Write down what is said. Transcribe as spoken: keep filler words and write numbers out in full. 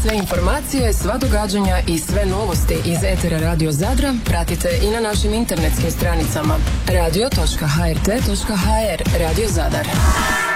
Sve informacije, sva događanja i sve novosti iz etera Radio Zadra pratite i na našim internetskim stranicama radio točka h r t točka h r. Radio Zadar.